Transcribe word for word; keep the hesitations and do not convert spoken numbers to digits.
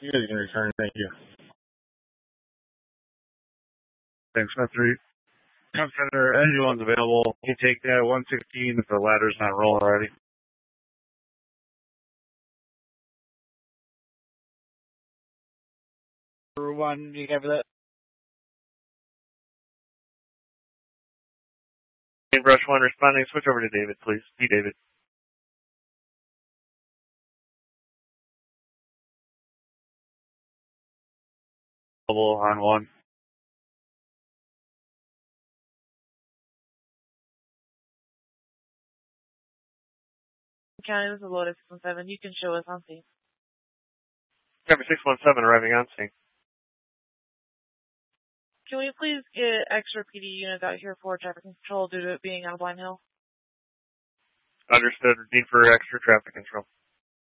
You guys can return. Thank you. Thanks, Smith three. Center, engine one's available. You take that one sixteen if the ladder's not rolling already. One, you have that? Brush one responding. Switch over to David, please. See David. On one. County, this is Lotus six one seven. You can show us on scene. Cover six one seven arriving on scene. Can we please get extra P D units out here for traffic control due to it being on Blind Hill? Understood. Need for extra traffic control.